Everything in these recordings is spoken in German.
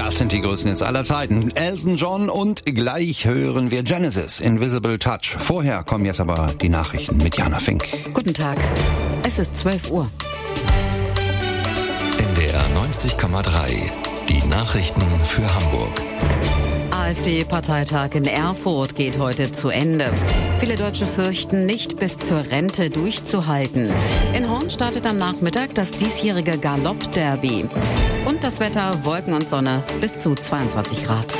Das sind die größten Hits aller Zeiten. Elton John und gleich hören wir Genesis, Invisible Touch. Vorher kommen jetzt aber die Nachrichten mit Jana Fink. Guten Tag, es ist 12 Uhr. NDR 90,3, die Nachrichten für Hamburg. AfD-Parteitag in Erfurt geht heute zu Ende. Viele Deutsche fürchten, nicht bis zur Rente durchzuhalten. In Horn startet am Nachmittag das diesjährige Galopp-Derby. Und das Wetter, Wolken und Sonne bis zu 22 Grad.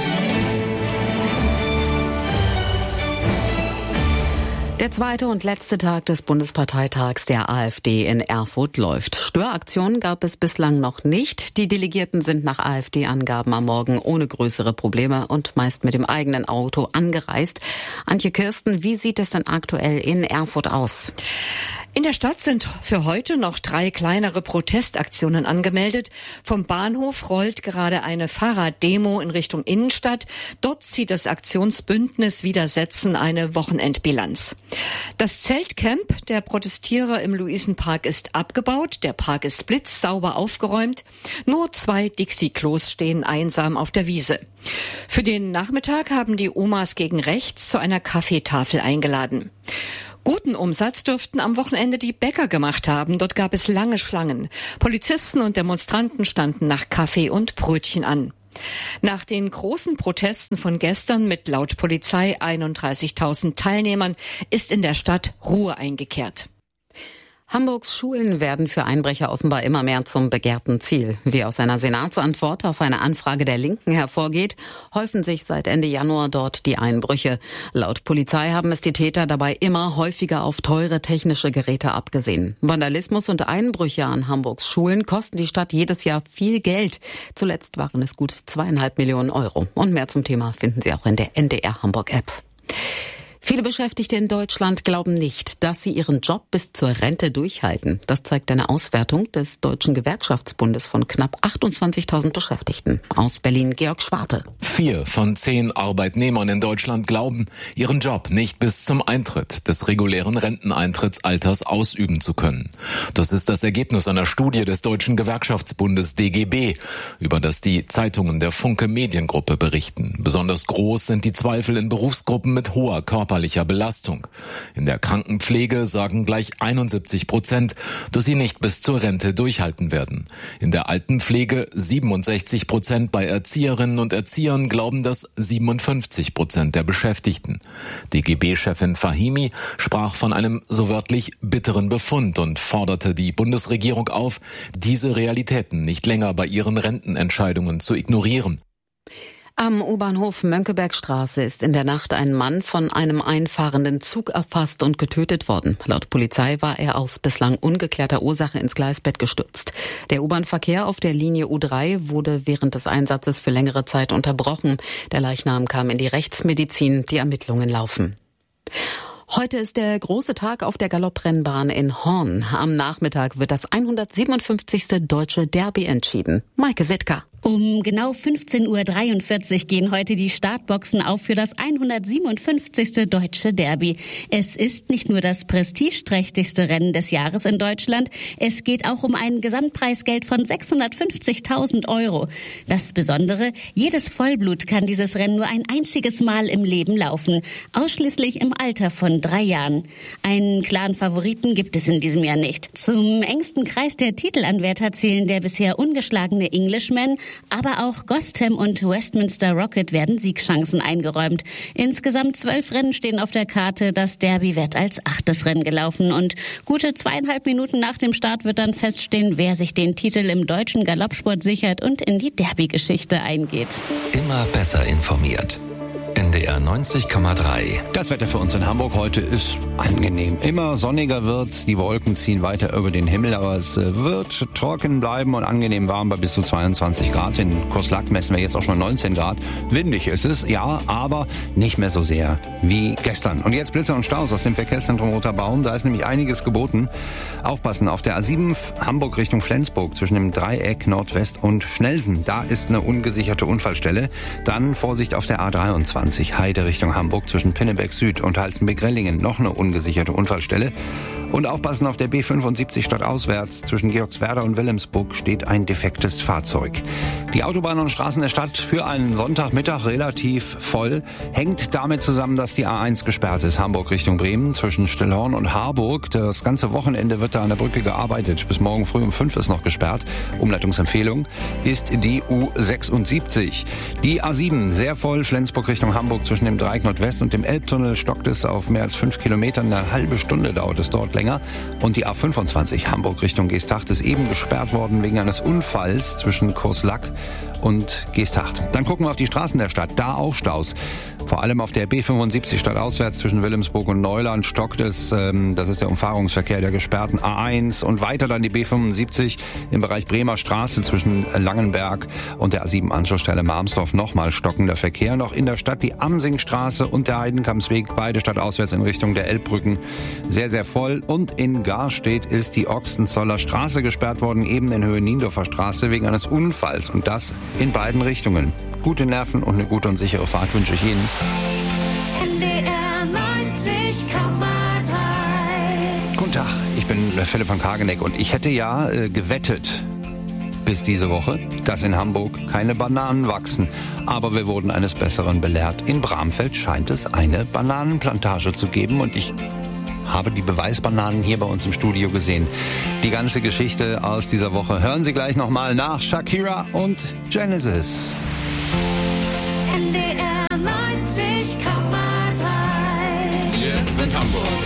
Der zweite und letzte Tag des Bundesparteitags der AfD in Erfurt läuft. Störaktionen gab es bislang noch nicht. Die Delegierten sind nach AfD-Angaben am Morgen ohne größere Probleme und meist mit dem eigenen Auto angereist. Antje Kirsten, wie sieht es denn aktuell in Erfurt aus? In der Stadt sind für heute noch 3 kleinere Protestaktionen angemeldet. Vom Bahnhof rollt gerade eine Fahrraddemo in Richtung Innenstadt. Dort zieht das Aktionsbündnis Widersetzen eine Wochenendbilanz. Das Zeltcamp der Protestierer im Luisenpark ist abgebaut. Der Park ist blitzsauber aufgeräumt. Nur 2 Dixie-Klos stehen einsam auf der Wiese. Für den Nachmittag haben die Omas gegen rechts zu einer Kaffeetafel eingeladen. Guten Umsatz dürften am Wochenende die Bäcker gemacht haben. Dort gab es lange Schlangen. Polizisten und Demonstranten standen nach Kaffee und Brötchen an. Nach den großen Protesten von gestern mit laut Polizei 31.000 Teilnehmern ist in der Stadt Ruhe eingekehrt. Hamburgs Schulen werden für Einbrecher offenbar immer mehr zum begehrten Ziel. Wie aus einer Senatsantwort auf eine Anfrage der Linken hervorgeht, häufen sich seit Ende Januar dort die Einbrüche. Laut Polizei haben es die Täter dabei immer häufiger auf teure technische Geräte abgesehen. Vandalismus und Einbrüche an Hamburgs Schulen kosten die Stadt jedes Jahr viel Geld. Zuletzt waren es gut 2,5 Millionen Euro. Und mehr zum Thema finden Sie auch in der NDR Hamburg App. Viele Beschäftigte in Deutschland glauben nicht, dass sie ihren Job bis zur Rente durchhalten. Das zeigt eine Auswertung des Deutschen Gewerkschaftsbundes von knapp 28.000 Beschäftigten. Aus Berlin Georg Schwarte. 4 von 10 Arbeitnehmern in Deutschland glauben, ihren Job nicht bis zum Eintritt des regulären Renteneintrittsalters ausüben zu können. Das ist das Ergebnis einer Studie des Deutschen Gewerkschaftsbundes DGB, über das die Zeitungen der Funke Mediengruppe berichten. Besonders groß sind die Zweifel in Berufsgruppen mit hoher körperlicher Belastung. In der Krankenpflege sagen gleich 71%, dass sie nicht bis zur Rente durchhalten werden. In der Altenpflege 67%, bei Erzieherinnen und Erziehern glauben das 57% der Beschäftigten. DGB-Chefin Fahimi sprach von einem so wörtlich bitteren Befund und forderte die Bundesregierung auf, diese Realitäten nicht länger bei ihren Rentenentscheidungen zu ignorieren. Am U-Bahnhof Mönckebergstraße ist in der Nacht ein Mann von einem einfahrenden Zug erfasst und getötet worden. Laut Polizei war er aus bislang ungeklärter Ursache ins Gleisbett gestürzt. Der U-Bahn-Verkehr auf der Linie U3 wurde während des Einsatzes für längere Zeit unterbrochen. Der Leichnam kam in die Rechtsmedizin. Die Ermittlungen laufen. Heute ist der große Tag auf der Galopprennbahn in Horn. Am Nachmittag wird das 157. Deutsche Derby entschieden. Maike Sitka. Um genau 15:43 Uhr gehen heute die Startboxen auf für das 157. Deutsche Derby. Es ist nicht nur das prestigeträchtigste Rennen des Jahres in Deutschland, es geht auch um ein Gesamtpreisgeld von 650.000 Euro. Das Besondere, jedes Vollblut kann dieses Rennen nur ein einziges Mal im Leben laufen, ausschließlich im Alter von 3 Jahren. Einen klaren Favoriten gibt es in diesem Jahr nicht. Zum engsten Kreis der Titelanwärter zählen der bisher ungeschlagene Englishman, aber auch Gostham und Westminster Rocket werden Siegchancen eingeräumt. Insgesamt 12 Rennen stehen auf der Karte. Das Derby wird als 8. Rennen gelaufen. Und gute 2,5 Minuten nach dem Start wird dann feststehen, wer sich den Titel im deutschen Galoppsport sichert und in die Derby-Geschichte eingeht. Immer besser informiert. NDR 90,3. Das Wetter für uns in Hamburg heute ist angenehm. Immer sonniger wird's, die Wolken ziehen weiter über den Himmel, aber es wird trocken bleiben und angenehm warm bei bis zu 22 Grad. In Koslack messen wir jetzt auch schon 19 Grad. Windig ist es, ja, aber nicht mehr so sehr wie gestern. Und jetzt Blitzer und Staus aus dem Verkehrszentrum Roter Baum. Da ist nämlich einiges geboten. Aufpassen, auf der A7 Hamburg Richtung Flensburg zwischen dem Dreieck Nordwest und Schnelsen. Da ist eine ungesicherte Unfallstelle. Dann Vorsicht auf der A23. Heide Richtung Hamburg zwischen Pinneberg Süd und Halstenbek-Rellingen noch eine ungesicherte Unfallstelle. Und aufpassen, auf der B75 stadtauswärts zwischen Georgswerda und Wilhelmsburg steht ein defektes Fahrzeug. Die Autobahnen und Straßen der Stadt für einen Sonntagmittag relativ voll. Hängt damit zusammen, dass die A1 gesperrt ist. Hamburg Richtung Bremen zwischen Stillhorn und Harburg. Das ganze Wochenende wird da an der Brücke gearbeitet. Bis morgen früh um 5 ist noch gesperrt. Umleitungsempfehlung ist die U76. Die A7 sehr voll. Flensburg Richtung Hamburg zwischen dem Dreieck Nordwest und dem Elbtunnel stockt es auf mehr als 5 Kilometern. Eine halbe Stunde dauert es dort länger. Und die A25 Hamburg Richtung Geesthacht ist eben gesperrt worden wegen eines Unfalls zwischen Kurslack und Geesthacht. Dann gucken wir auf die Straßen der Stadt. Da auch Staus. Vor allem auf der B75 stadtauswärts zwischen Wilhelmsburg und Neuland stockt es. Das ist der Umfahrungsverkehr der gesperrten A1 und weiter dann die B75 im Bereich Bremer Straße zwischen Langenberg und der A7 Anschlussstelle Marmsdorf nochmal stockender Verkehr. Noch in der Stadt die Amsingstraße und der Heidenkampsweg, beide stadtauswärts in Richtung der Elbbrücken. Sehr, sehr voll. Und in Garstedt ist die Ochsenzoller Straße gesperrt worden, eben in Höhe Niendorfer Straße wegen eines Unfalls und das in beiden Richtungen. Gute Nerven und eine gute und sichere Fahrt wünsche ich Ihnen. NDR 90,3. Guten Tag, ich bin Philipp von Kageneck und ich hätte ja gewettet bis diese Woche, dass in Hamburg keine Bananen wachsen. Aber wir wurden eines Besseren belehrt. In Bramfeld scheint es eine Bananenplantage zu geben und ich habe die Beweisbananen hier bei uns im Studio gesehen. Die ganze Geschichte aus dieser Woche hören Sie gleich nochmal nach Shakira und Genesis. NDR 90,3. Wir sind Hamburg.